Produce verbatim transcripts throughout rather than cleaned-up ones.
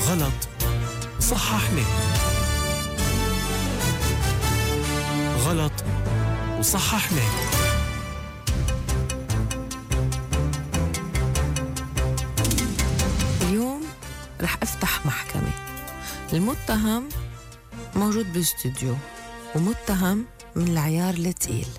غلط وصححناه. غلط وصححناه. اليوم رح أفتح محكمة. المتهم موجود بالاستوديو ومتهم من العيار الثقيل.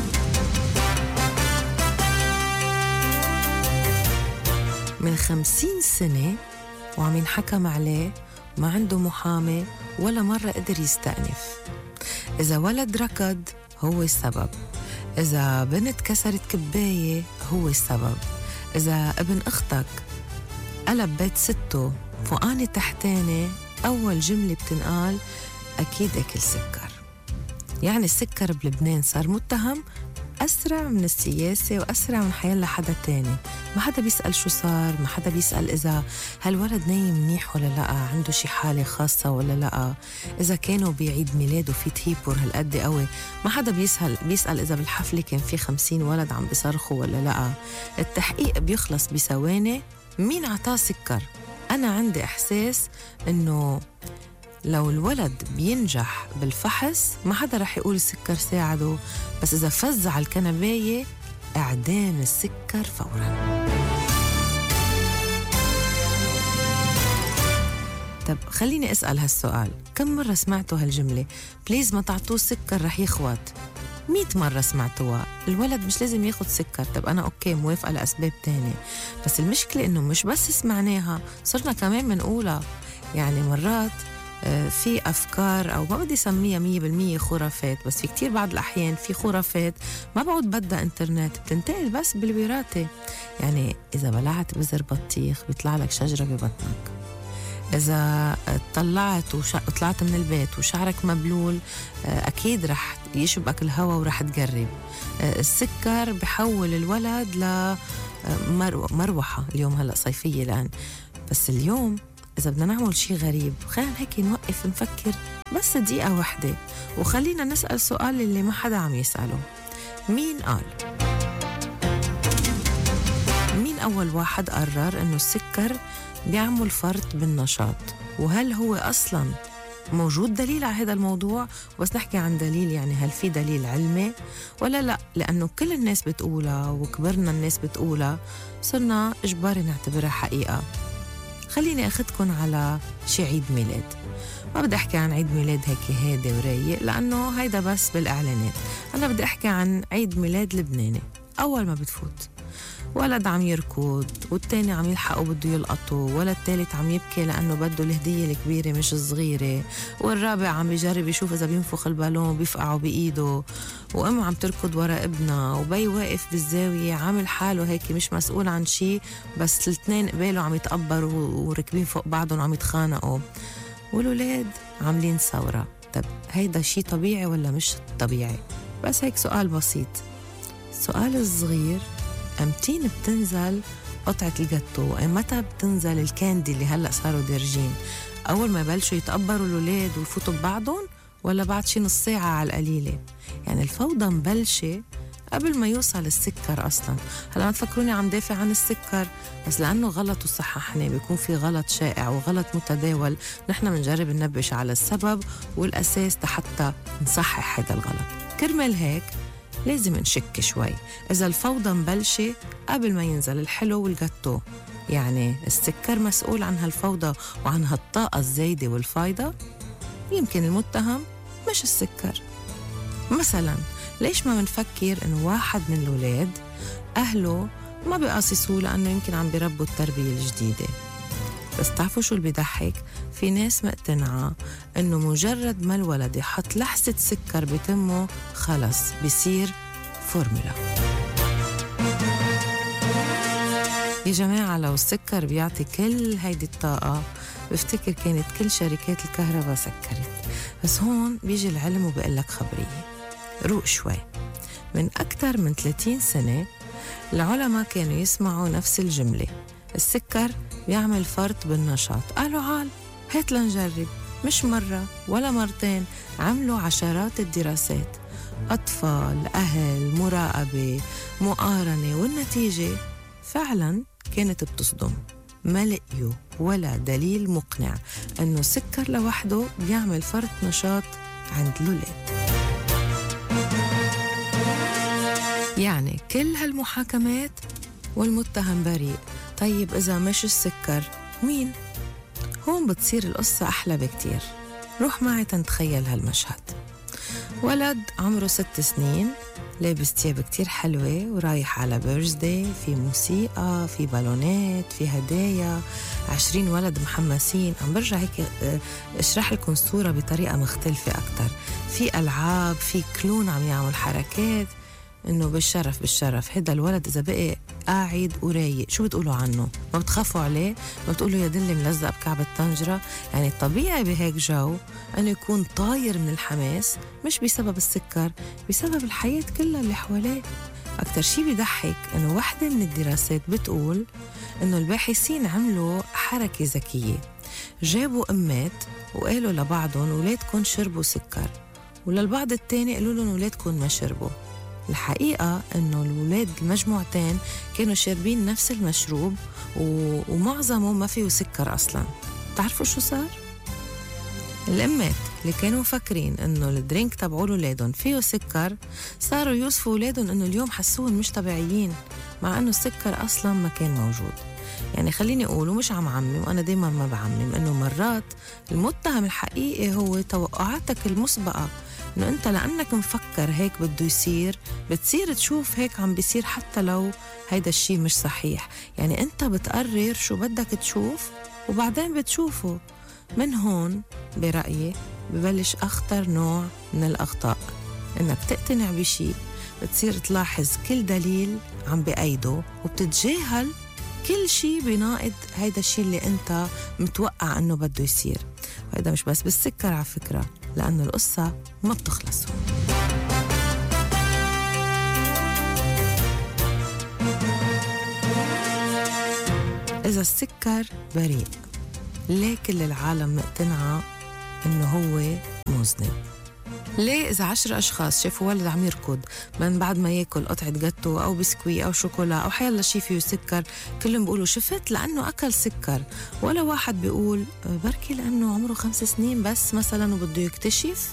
من خمسين سنة وعم ينحكم عليه، ما عنده محامي ولا مرة قدر يستأنف. إذا ولد ركض هو السبب، إذا بنت كسرت كباية هو السبب، إذا ابن أختك قلب بيت سته فوقاني تحتاني، أول جملة بتنقال أكيد أكل سكر. يعني السكر بلبنان صار متهم أسرع من السياسة وأسرع من حياة حدا تاني. ما حدا بيسأل شو صار، ما حدا بيسأل إذا هالولد نايم منيح ولا لأ، عنده شي حالة خاصة ولا لأ، إذا كانوا بعيد ميلاده في تهيبر هالقد قوي. ما حدا بيسأل بيسأل إذا بالحفلة كان في خمسين ولد عم بيصرخوا ولا لأ. التحقيق بيخلص بثواني. مين عطاه سكر؟ أنا عندي إحساس إنه لو الولد بينجح بالفحص ما حدا رح يقول السكر ساعده، بس إذا فز على الكنباية إعدام السكر فوراً. طب خليني أسأل هالسؤال، كم مرة سمعتوا هالجملة؟ بليز ما تعطوه سكر رح يخوت. مئة مرة سمعتوها. الولد مش لازم ياخد سكر. طب أنا أوكي موافقة لأسباب تانية، بس المشكلة إنه مش بس سمعناها، صرنا كمان منقولها. يعني مرات في أفكار أو ما بدي سميها مية بالمية خرافات، بس في كتير بعض الأحيان في خرافات ما بعد بدها إنترنت، بتنتقل بس بالوراثة. يعني إذا بلعت بذر بطيخ بيطلع لك شجرة ببطنك، إذا طلعت وطلعت من البيت وشعرك مبلول أكيد رح يشبك الهواء ورح تقرب. السكر بحول الولد لمروحة. اليوم هلأ صيفية الآن، بس اليوم إذا بدنا نعمل شي غريب خلينا هيك نوقف نفكر بس دقيقة واحدة، وخلينا نسأل سؤال اللي ما حدا عم يسأله. مين قال؟ مين أول واحد قرر إنه السكر بيعمل فرط بالنشاط؟ وهل هو أصلاً موجود دليل على هذا الموضوع؟ بس نحكي عن دليل، يعني هل في دليل علمي ولا لا؟ لأنه كل الناس بتقولها وكبرنا الناس بتقولها، صرنا إجباري نعتبرها حقيقة. خليني أخدكن على شي عيد ميلاد. ما بدي أحكي عن عيد ميلاد هيك هادي ورايق لأنه هيدا بس بالإعلانات. أنا بدي أحكي عن عيد ميلاد لبناني. أول ما بتفوت ولد عم يركض، والتاني عم يلحقوا بده يلقطوا، ولا التالت عم يبكي لأنه بده الهدية الكبيرة مش الصغيرة، والرابع عم بيجرب يشوف إذا بينفخ البالون بيفقعوا بإيده، وأم عم تركض وراء ابنها، وبي واقف بالزاوية عامل حاله هيك مش مسؤول عن شي، بس الاثنين قباله عم يتقبروا وركبين فوق بعضهم وعم يتخانقوا، والولاد عاملين ثورة. طب هيدا شي طبيعي ولا مش طبيعي؟ بس هيك سؤال بسيط. السؤال الصغير، أمتين بتنزل قطعة الجاتو؟ متى بتنزل الكاندي اللي هلأ صاروا دارجين؟ أول ما بلشوا يتقبروا الولاد ويفوتوا ببعضهم، ولا بعد شي نص ساعة على القليلة؟ يعني الفوضى مبلشة قبل ما يوصل السكر أصلاً. هلأ ما تفكروني عم دافع عن السكر، بس لأنه غلط وصححنا بيكون في غلط شائع وغلط متداول، نحن منجرب ننبش على السبب والأساس حتى نصحح هذا الغلط. كرمال هيك لازم نشك شوي. إذا الفوضى مبلشة قبل ما ينزل الحلو والجاتو، يعني السكر مسؤول عن هالفوضى وعن هالطاقة الزايدة والفايدة، يمكن المتهم مش السكر. مثلا ليش ما منفكر إنه واحد من الولاد أهله ما بيقاصصوه لأنه يمكن عم بيربوا التربية الجديدة؟ بس تعرفوا شو اللي بيضحك؟ في ناس مقتنعة إنه مجرد ما الولد يحط لحسة سكر بتمه خلص بيصير فورمولا. يا جماعة لو السكر بيعطي كل هيدي الطاقة بفتكر كانت كل شركات الكهرباء سكرت. بس هون بيجي العلم وبيقلك خبرية، روق شوي. من أكتر من ثلاثين سنة العلماء كانوا يسمعوا نفس الجملة، السكر بيعمل فرط بالنشاط. قالوا عال هات لنجرب. مش مرة ولا مرتين، عملوا عشرات الدراسات، أطفال، أهل، مراقبة، مقارنة، والنتيجة فعلا كانت بتصدم. ما لقيوا ولا دليل مقنع أنه السكر لوحده بيعمل فرط نشاط عند الأولاد. يعني كل هالمحاكمات والمتهم بريء. طيب إذا مش السكر مين؟ هون بتصير القصة أحلى بكتير. روح معي تنتخيل هالمشهد. ولد عمره ست سنين لابس تياب كتير حلوة ورايح على بيرثداي، في موسيقى، في بالونات، في هدايا، عشرين ولد محمسين. عم برجع هيك اشرح لكم الصورة بطريقة مختلفة أكتر. في ألعاب، في كلون عم يعمل حركات. إنه بالشرف بالشرف هيدا الولد إذا بقي قاعد ورايق شو بتقولوا عنه؟ ما بتخافوا عليه؟ ما بتقولوا يا دلي ملزق بكعب الطنجرة؟ يعني الطبيعي بهيك جو أنه يكون طاير من الحماس، مش بسبب السكر، بسبب الحياة كلها اللي حواليه. أكتر شي بيضحك إنه واحدة من الدراسات بتقول إنه الباحثين عملوا حركة ذكية، جابوا أمات وقالوا لبعضهم ولادكم شربوا سكر، وللبعض التاني قالوا لهم ولادكم ما شربوا. الحقيقة إنه الولاد المجموعتين كانوا شاربين نفس المشروب و... ومعظمه ما فيه سكر أصلاً. تعرفوا شو صار؟ الأمات اللي كانوا فاكرين إنه الدرينك تبعوا أولادهم فيه سكر صاروا يوصفوا أولادهم إنه اليوم حسوهم مش طبيعيين، مع إنه السكر أصلاً ما كان موجود. يعني خليني أقول ومش عم عمم، وأنا دايماً ما بعمم، إنه مرات المتهم الحقيقي هو توقعاتك المسبقة. إنه أنت لأنك مفكر هيك بده يصير بتصير تشوف هيك عم بيصير حتى لو هيدا الشي مش صحيح. يعني أنت بتقرر شو بدك تشوف وبعدين بتشوفه. من هون برأيي ببلش أخطر نوع من الأخطاء، إنك تقتنع بشي بتصير تلاحظ كل دليل عم بأيده وبتتجاهل كل شي بناقض هيدا الشي اللي أنت متوقع أنه بده يصير. وهيدا مش بس بالسكر على فكرة، لأنه القصة ما بتخلص. إذا السكر بريء، ليه كل العالم مقتنعة إنه هو مذنب؟ ليه إذا عشر أشخاص شافوا ولد عم يركض من بعد ما ياكل قطعة جاتو أو بسكوي أو شوكولا أو حيلا شي فيه سكر كلهم بيقولوا شفت لأنه أكل سكر، ولا واحد بيقول بركي لأنه عمره خمس سنين بس مثلا وبده يكتشف؟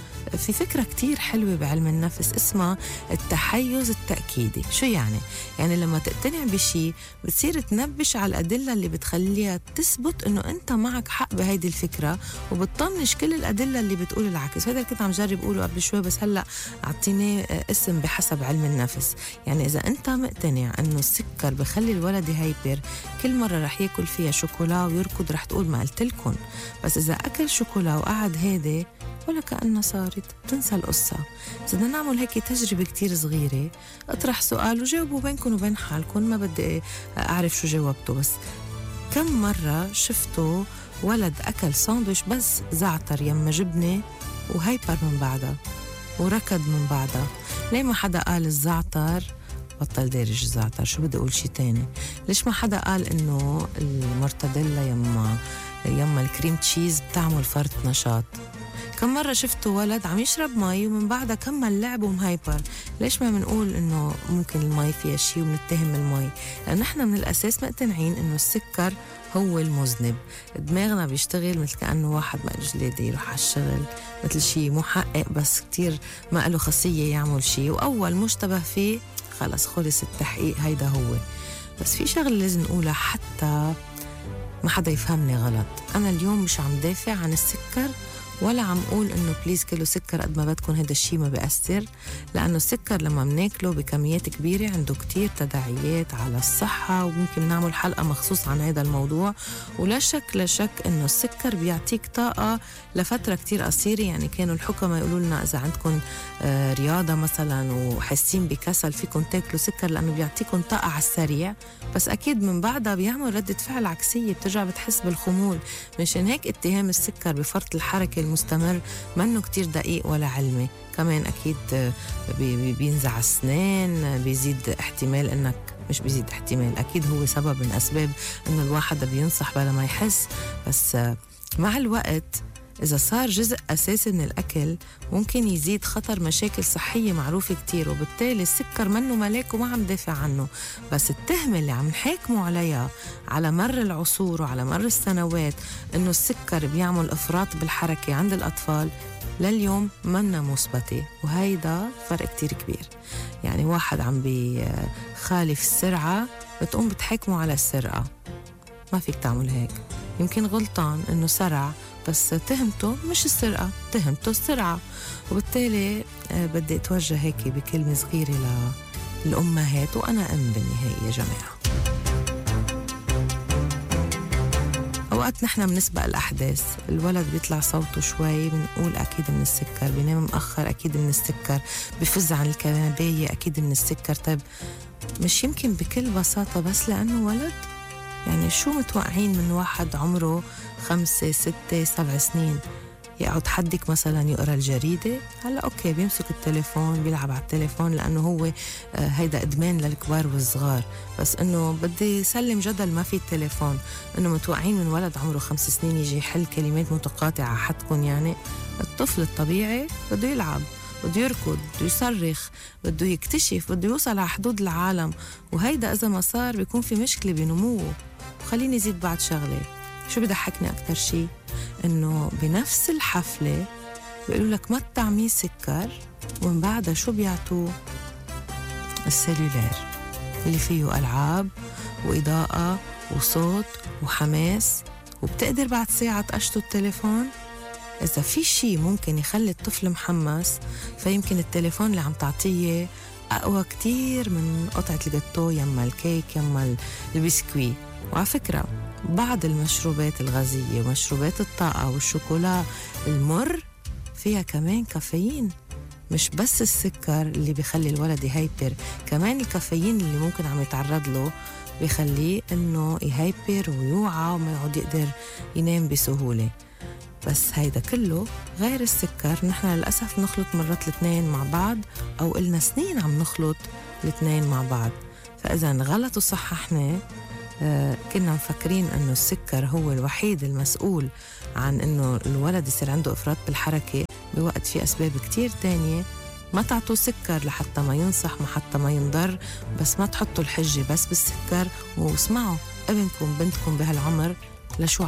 في فكرة كتير حلوة بعلم النفس اسمها التحيز التأكيدي. شو يعني؟ يعني لما تقتنع بشي بتصير تنبش على الأدلة اللي بتخليها تثبت إنه أنت معك حق بهيدي الفكرة، وبتطنش كل الأدلة اللي بتقول العكس. هذا اللي كنت عم جرب أقوله قبل شوي، بس هلأ أعطيني اسم بحسب علم النفس. يعني إذا أنت مقتنع إنه السكر بخلي الولد يهيبر، كل مرة رح ياكل فيها شوكولا ويركض رح تقول ما قلت لكم. بس إذا أكل شوكولا وقعد هادي ولا كأنها صارت، بتنسى القصة. إذا بدنا نعمل هيك تجربة كتير صغيرة، اطرح سؤال وجاوبوا بينكم وبين حالكم، ما بدي أعرف شو جاوبتوا. بس كم مرة شفتوا ولد أكل ساندويش بس زعتر يما جبنة وهيبر من بعدها وركض من بعدها؟ ليه ما حدا قال الزعتر بطل دارج الزعتر؟ شو بدي أقول شي تاني؟ ليش ما حدا قال إنه المرتديلا يما يما الكريم تشيز بتعمل فرط نشاط؟ كم مرة شفتوا ولد عم يشرب مي ومن بعدها كمل لعب ومهايبر؟ ليش ما بنقول إنه ممكن المي فيها شي وبنتهم المي؟ لأن نحن من الأساس مقتنعين إنه السكر هو المذنب. دماغنا بيشتغل مثل كأنه واحد ما جلادي يروح على الشغل، مثل شي محقق بس كتير ما له خاصية يعمل شي، وأول مشتبه فيه خلص خلص التحقيق هيدا هو. بس في شغل لازم نقولها حتى ما حدا يفهمني غلط. أنا اليوم مش عم دافع عن السكر ولا عم قول إنه بليز كيلو سكر قد ما بدكم، هذا الشيء ما بيأثر، لأنه السكر لما مناكله بكميات كبيرة عنده كتير تداعيات على الصحة، وممكن نعمل حلقة مخصوص عن هذا الموضوع. ولا شك لا شك إنه السكر بيعطيك طاقة لفترة كتير قصيرة. يعني كانوا الحكماء يقولوا لنا إذا عندكم آه رياضة مثلا وحاسين بكسل فيكم تاكلوا سكر لأنه بيعطيكم طاقة على السريع، بس أكيد من بعدها بيعمل ردة فعل عكسية، بترجع بتحس بالخمول. مشان هيك اتهام السكر بفرط الحركة المستمر منه كتير دقيق ولا علمي. كمان أكيد بينزع السنان، بيزيد احتمال إنك مش بيزيد احتمال أكيد هو سبب من أسباب إنه الواحد بينصح بلا ما يحس. بس مع الوقت إذا صار جزء أساسي من الأكل ممكن يزيد خطر مشاكل صحية معروفة كتير، وبالتالي السكر منه ملاك وما عم دافع عنه. بس التهمة اللي عم نحاكموا عليها على مر العصور وعلى مر السنوات إنه السكر بيعمل إفراط بالحركة عند الأطفال لليوم منا مثبتة، وهيدا فرق كتير كبير. يعني واحد عم بيخالف السرعة بتقوم بتحاكمه على السرعة، ما فيك تعمل هيك. يمكن غلطان إنه سرع بس تهمته مش السرقة، تهمته السرعة. وبالتالي بدي أتوجه هيك بكلمة صغيرة للأمهات، وأنا أم بالنهاية يا جماعة. أوقات نحن بنسبق الأحداث، الولد بيطلع صوته شوي بنقول أكيد من السكر، بينام مأخر أكيد من السكر، بفز عن الكنباية أكيد من السكر. طيب مش يمكن بكل بساطة بس لأنه ولد؟ يعني شو متوقعين من واحد عمره خمسة ستة سبع سنين يقعد حدك مثلا يقرأ الجريدة؟ هلا أوكي بيمسك التليفون بيلعب على التليفون لأنه هو آه هيدا إدمان للكبار والصغار، بس إنه بدي سلم جدل ما في التليفون، إنه متوقعين من ولد عمره خمس سنين يجي يحل كلمات متقاطعة حدكم؟ يعني الطفل الطبيعي بده يلعب، بده يركض، بده يصرخ، بده يكتشف، بده يوصل على حدود العالم. وهيدا إذا ما صار بيكون في مشكلة بنموه. وخليني زيد بعد شغلة، شو بضحكني أكتر شي إنه بنفس الحفلة بيقولوا لك ما تطعميه سكر، ومن بعدها شو بيعطوه؟ السيلولار اللي فيه ألعاب وإضاءة وصوت وحماس، وبتقدر بعد ساعة تقشطوا التليفون. إذا في شي ممكن يخلي الطفل محمس فيمكن التليفون اللي عم تعطيه أقوى كتير من قطعة الجاتو يما الكيك يما البسكوي. وعلى فكرة بعض المشروبات الغازية ومشروبات الطاقة والشوكولا المر فيها كمان كافيين، مش بس السكر اللي بيخلي الولد يهيبر، كمان الكافيين اللي ممكن عم يتعرض له بيخليه إنه يهيبر ويوعى وما يقعد يقدر ينام بسهولة. بس هيدا كله غير السكر. نحن للأسف نخلط مرات الاثنين مع بعض، أو إلنا سنين عم نخلط الاثنين مع بعض. فإذا غلط وصححنا. آه كنا مفكرين أنه السكر هو الوحيد المسؤول عن أنه الولد يصير عنده إفراط بالحركة، بوقت في أسباب كتير تانية. ما تعطوا سكر لحتى ما ينصح، ما حتى ما ينضر، بس ما تحطوا الحجة بس بالسكر. واسمعوا ابنكم بنتكم بهالعمر لشو